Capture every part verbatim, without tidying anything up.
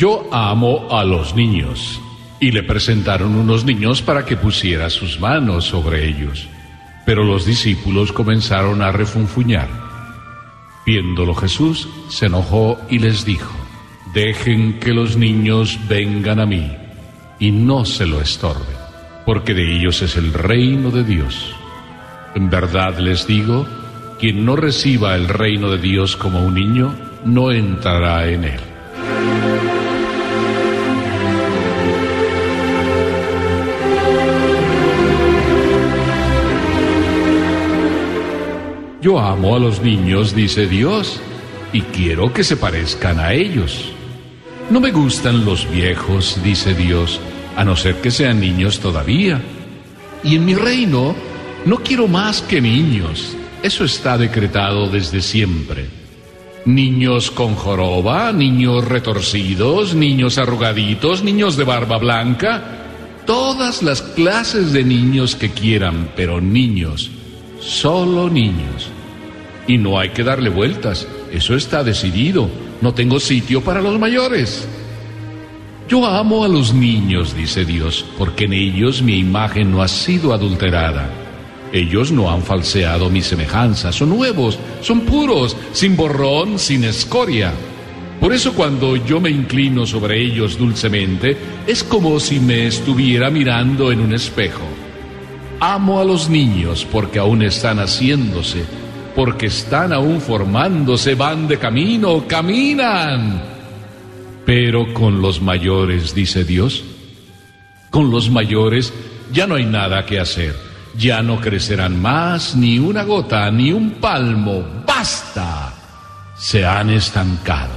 Yo amo a los niños. Y le presentaron unos niños para que pusiera sus manos sobre ellos. Pero los discípulos comenzaron a refunfuñar. Viéndolo Jesús, se enojó y les dijo: dejen que los niños vengan a mí, y no se lo estorben, porque de ellos es el reino de Dios. En verdad les digo, quien no reciba el reino de Dios como un niño, no entrará en él. Yo amo a los niños, dice Dios, y quiero que se parezcan a ellos. No me gustan los viejos, dice Dios, a no ser que sean niños todavía. Y en mi reino no quiero más que niños. Eso está decretado desde siempre. Niños con joroba, niños retorcidos, niños arrugaditos, niños de barba blanca. Todas las clases de niños que quieran, pero niños. Solo niños. Y no hay que darle vueltas, eso está decidido. No tengo sitio para los mayores. Yo amo a los niños, dice Dios, porque en ellos mi imagen no ha sido adulterada. Ellos no han falseado mi semejanza, son nuevos, son puros, sin borrón, sin escoria. Por eso cuando yo me inclino sobre ellos dulcemente, es como si me estuviera mirando en un espejo. Amo a los niños porque aún están haciéndose, porque están aún formándose, van de camino, caminan. Pero con los mayores, dice Dios, con los mayores ya no hay nada que hacer. Ya no crecerán más ni una gota, ni un palmo. ¡Basta! Se han estancado.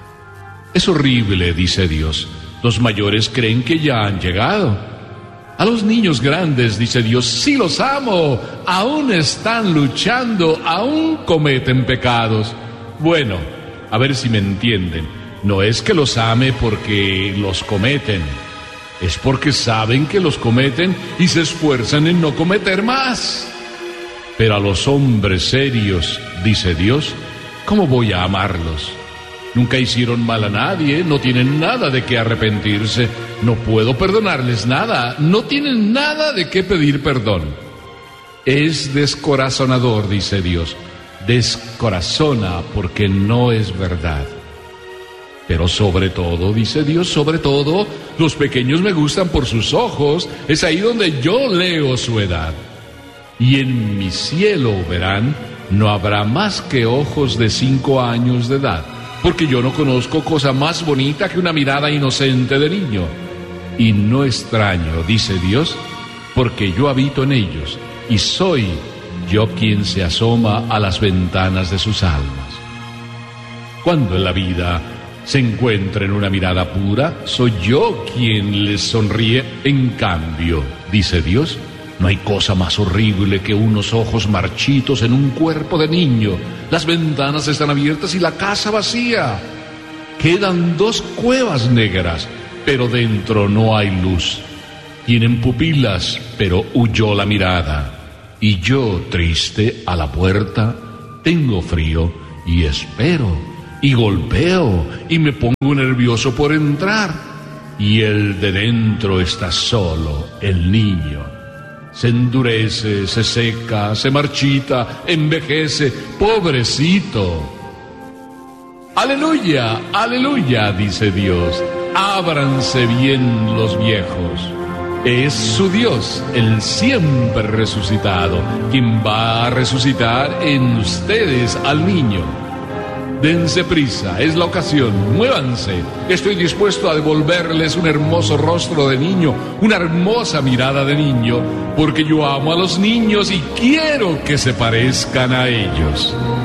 Es horrible, dice Dios. Los mayores creen que ya han llegado. A los niños grandes, dice Dios, sí los amo, aún están luchando, aún cometen pecados. Bueno, a ver si me entienden, no es que los ame porque los cometen, es porque saben que los cometen y se esfuerzan en no cometer más. Pero a los hombres serios, dice Dios, ¿cómo voy a amarlos? Nunca hicieron mal a nadie, no tienen nada de qué arrepentirse, no puedo perdonarles nada, no tienen nada de qué pedir perdón. Es descorazonador, dice Dios, descorazona porque no es verdad. Pero sobre todo, dice Dios, sobre todo, los pequeños me gustan por sus ojos, es ahí donde yo leo su edad. Y en mi cielo, verán, no habrá más que ojos de cinco años de edad. Porque yo no conozco cosa más bonita que una mirada inocente de niño. Y no extraño, dice Dios, porque yo habito en ellos, y soy yo quien se asoma a las ventanas de sus almas. Cuando en la vida se encuentren una mirada pura, soy yo quien les sonríe. En cambio, dice Dios, no hay cosa más horrible que unos ojos marchitos en un cuerpo de niño. Las ventanas están abiertas y la casa vacía. Quedan dos cuevas negras, pero dentro no hay luz. Tienen pupilas, pero huyó la mirada. Y yo, triste, a la puerta, tengo frío y espero, y golpeo, y me pongo nervioso por entrar. Y el de dentro está solo, el niño. Se endurece, se seca, se marchita, envejece, pobrecito. Aleluya, aleluya, dice Dios. Ábranse bien los viejos. Es su Dios, el siempre resucitado, quien va a resucitar en ustedes al niño. Dense prisa, es la ocasión, muévanse. Estoy dispuesto a devolverles un hermoso rostro de niño, una hermosa mirada de niño, porque yo amo a los niños y quiero que se parezcan a ellos.